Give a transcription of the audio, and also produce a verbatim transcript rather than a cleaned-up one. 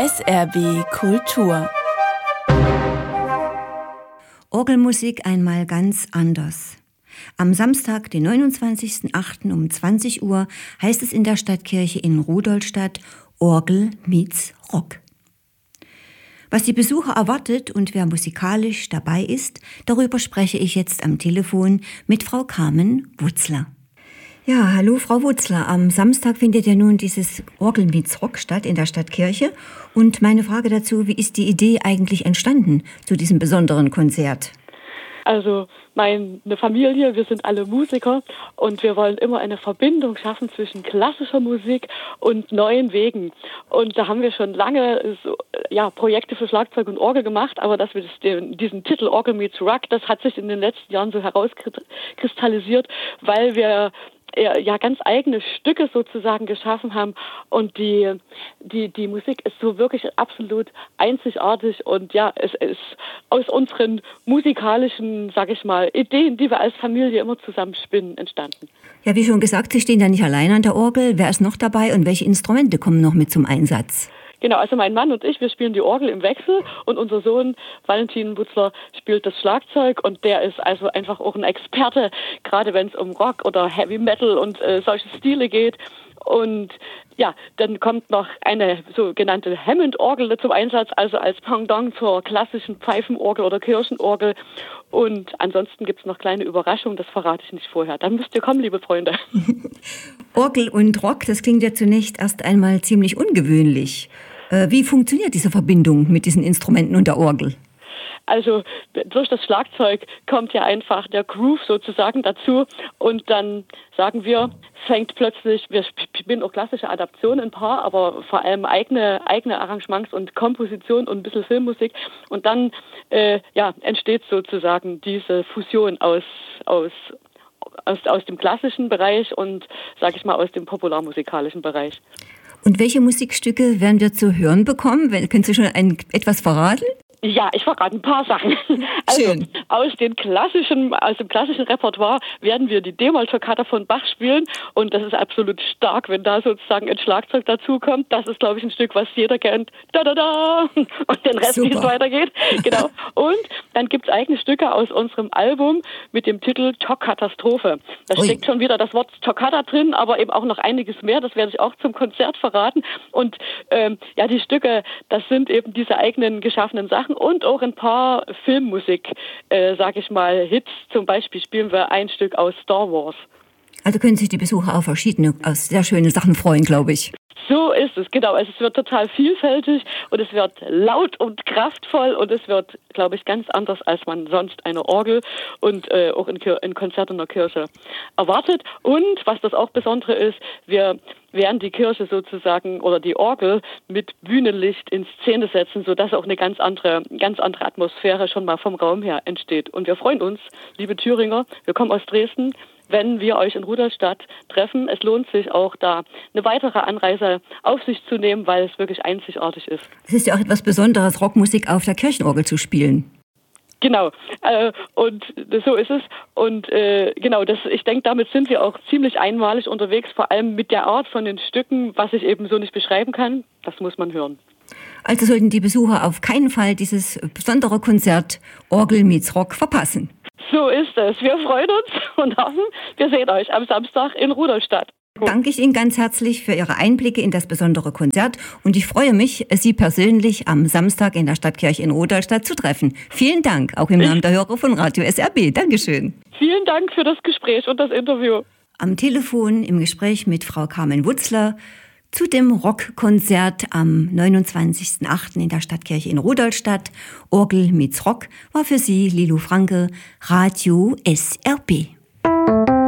S R B Kultur. Orgelmusik einmal ganz anders. Am Samstag, den neunundzwanzigsten achten um zwanzig Uhr, heißt es in der Stadtkirche in Rudolstadt Orgel meets Rock. Was die Besucher erwartet und wer musikalisch dabei ist, darüber spreche ich jetzt am Telefon mit Frau Carmen Wutzler. Ja, hallo Frau Wutzler. Am Samstag findet ja nun dieses Orgel meets Rock statt in der Stadtkirche. Und meine Frage dazu, wie ist die Idee eigentlich entstanden zu diesem besonderen Konzert? Also meine Familie, wir sind alle Musiker und wir wollen immer eine Verbindung schaffen zwischen klassischer Musik und neuen Wegen. Und da haben wir schon lange so, ja, Projekte für Schlagzeug und Orgel gemacht, aber dass wir das, den, diesen Titel Orgel meets Rock, das hat sich in den letzten Jahren so herauskristallisiert, weil wir ja ganz eigene Stücke sozusagen geschaffen haben und die die die Musik ist so wirklich absolut einzigartig und ja, es ist aus unseren musikalischen, sag ich mal, Ideen, die wir als Familie immer zusammen spinnen, entstanden. Ja, wie schon gesagt, Sie stehen ja nicht allein an der Orgel. Wer ist noch dabei und welche Instrumente kommen noch mit zum Einsatz? Genau, also mein Mann und ich, wir spielen die Orgel im Wechsel und unser Sohn Valentin Wutzler spielt das Schlagzeug und der ist also einfach auch ein Experte, gerade wenn es um Rock oder Heavy Metal und äh, solche Stile geht. Und ja, dann kommt noch eine sogenannte Hammond-Orgel zum Einsatz, also als Pendant zur klassischen Pfeifenorgel oder Kirchenorgel. Und ansonsten gibt es noch kleine Überraschungen, das verrate ich nicht vorher. Dann müsst ihr kommen, liebe Freunde. Orgel und Rock, das klingt ja zunächst erst einmal ziemlich ungewöhnlich. Wie funktioniert diese Verbindung mit diesen Instrumenten und der Orgel? Also durch das Schlagzeug kommt ja einfach der Groove sozusagen dazu und dann sagen wir, fängt plötzlich, wir spielen auch klassische Adaptionen ein paar, aber vor allem eigene eigene Arrangements und Komposition und ein bisschen Filmmusik und dann äh, ja, entsteht sozusagen diese Fusion aus aus aus, aus dem klassischen Bereich und, sag ich mal, aus dem popularmusikalischen Bereich. Und welche Musikstücke werden wir zu hören bekommen? Können Sie schon ein, etwas verraten? Ja, ich verrate ein paar Sachen. Also Schön. aus den klassischen, aus dem klassischen Repertoire werden wir die D-Moll-Toccata von Bach spielen und das ist absolut stark, wenn da sozusagen ein Schlagzeug dazukommt. Das ist, glaube ich, ein Stück, was jeder kennt. Da da da und den Rest, wie es weitergeht. Genau. Und dann gibt's eigene Stücke aus unserem Album mit dem Titel Toccatastrophe. Da Ui. steckt schon wieder das Wort Toccata drin, aber eben auch noch einiges mehr. Das werde ich auch zum Konzert verraten. Und ähm, ja, die Stücke, das sind eben diese eigenen geschaffenen Sachen. Und auch ein paar Filmmusik, äh, sag ich mal, Hits. Zum Beispiel spielen wir ein Stück aus Star Wars. Also können sich die Besucher auf verschiedene, aus sehr schöne Sachen freuen, glaube ich. So ist es, genau. Also es wird total vielfältig und es wird laut und kraftvoll und es wird, glaube ich, ganz anders, als man sonst eine Orgel und äh, auch in, in Konzerten in der Kirche erwartet. Und was das auch Besondere ist, wir werden die Kirche sozusagen oder die Orgel mit Bühnenlicht in Szene setzen, sodass auch eine ganz andere, ganz andere Atmosphäre schon mal vom Raum her entsteht. Und wir freuen uns, liebe Thüringer, wir kommen aus Dresden, wenn wir euch in Rudolstadt treffen. Es lohnt sich auch, da eine weitere Anreise auf sich zu nehmen, weil es wirklich einzigartig ist. Es ist ja auch etwas Besonderes, Rockmusik auf der Kirchenorgel zu spielen. Genau, äh, und so ist es. Und äh, genau, das, ich denke, damit sind wir auch ziemlich einmalig unterwegs, vor allem mit der Art von den Stücken, was ich eben so nicht beschreiben kann. Das muss man hören. Also sollten die Besucher auf keinen Fall dieses besondere Konzert Orgel meets Rock verpassen. So ist es. Wir freuen uns und hoffen, wir sehen euch am Samstag in Rudolstadt. Danke ich Ihnen ganz herzlich für Ihre Einblicke in das besondere Konzert und ich freue mich, Sie persönlich am Samstag in der Stadtkirche in Rudolstadt zu treffen. Vielen Dank, auch im Namen der Hörer von Radio S R B. Dankeschön. Vielen Dank für das Gespräch und das Interview. Am Telefon im Gespräch mit Frau Carmen Wutzler zu dem Rockkonzert am neunundzwanzigsten achten in der Stadtkirche in Rudolstadt. Orgel meets Rock war für Sie Lilo Franke, Radio S R B.